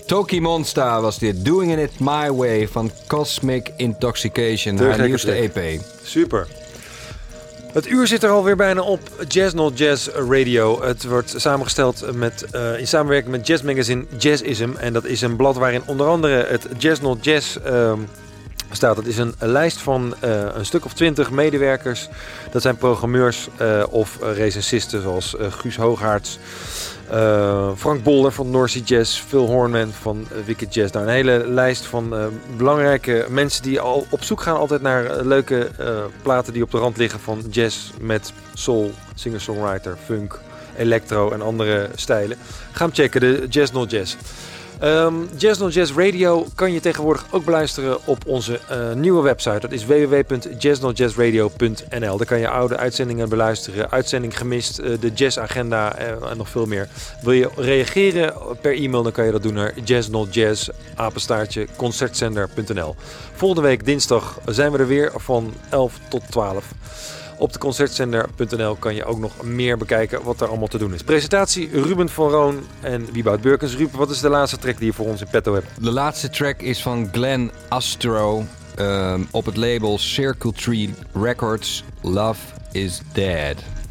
Toki Monsta was dit. Doing It My Way van Cosmic Intoxication. Haar nieuwste EP. Super. Het uur zit er alweer bijna op. Jazz Not Jazz Radio. Het wordt samengesteld in samenwerking met jazzmagazine Jazzism. En dat is een blad waarin onder andere het Jazz Not Jazz staat. Het is een lijst van een stuk of 20 medewerkers. Dat zijn programmeurs of recensisten zoals Guus Hooghaarts, Frank Bolder van North Sea Jazz, Phil Hornman van Wicked Jazz. Nou, een hele lijst van belangrijke mensen die al op zoek gaan altijd naar leuke platen die op de rand liggen van jazz met soul, singer-songwriter, funk, electro en andere stijlen. Ga hem checken, de Jazz Not Jazz. Jazz Not Jazz Radio kan je tegenwoordig ook beluisteren op onze nieuwe website. Dat is www.jazznotjazzradio.nl. Daar kan je oude uitzendingen beluisteren, uitzending gemist, de jazzagenda en nog veel meer. Wil je reageren per e-mail, dan kan je dat doen naar jazznotjazz@concertzender.nl. Volgende week dinsdag zijn we er weer van 11 tot 12. Op de concertzender.nl kan je ook nog meer bekijken wat er allemaal te doen is. Presentatie Ruben van Roon en Wieboud Burkens. Ruben, wat is de laatste track die je voor ons in petto hebt? De laatste track is van Glenn Astro op het label Circle Tree Records. Love is Dead.